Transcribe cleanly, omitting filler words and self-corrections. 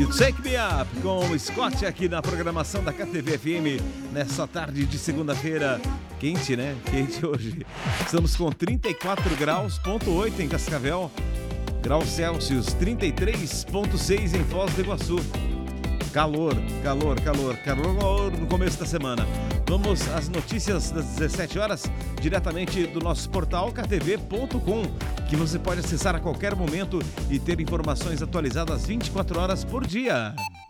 You Take Me Up com o Scott aqui na programação da KTV FM nessa tarde de segunda-feira. Quente, né? Quente hoje. Estamos com 34 graus,8 em Cascavel, graus Celsius, 33,6 em Foz do Iguaçu. Calor no começo da semana. Vamos às notícias das 17 horas, diretamente do nosso portal ktv.com, que você pode acessar a qualquer momento e ter informações atualizadas 24 horas por dia.